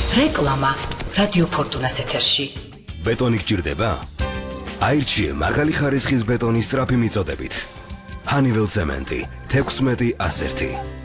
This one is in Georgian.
რეკლამა რადიო ფორტუნას ეთერში. ბეტონი გჭირდება? აირჩიე მაღალი ხარისხის ბეტონის სწრაფი მიწოდებით. ჰანიվել ცემენტი 16 101